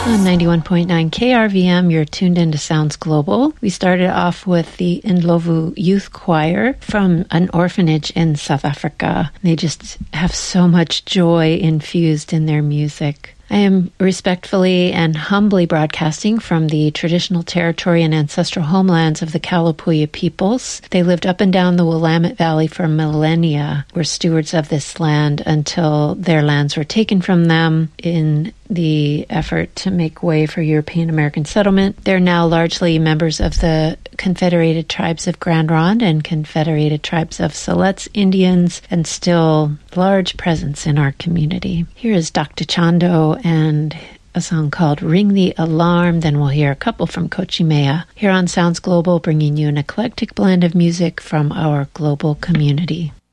On 91.9 KRVM, you're tuned into Sounds Global. We started off with the Ndlovu Youth Choir from an orphanage in South Africa. They just have so much joy infused in their music. I am respectfully and humbly broadcasting from the traditional territory and ancestral homelands of the Kalapuya peoples. They lived up and down the Willamette Valley for millennia, were stewards of this land until their lands were taken from them in the effort to make way for European American settlement. They're now largely members of the Confederated Tribes of Grand Ronde and Confederated Tribes of Siletz Indians, and still large presence in our community. Here is Dr. Chando and a song called Ring the Alarm. Then we'll hear a couple from Kochimea. Here on Sounds Global, bringing you an eclectic blend of music from our global community.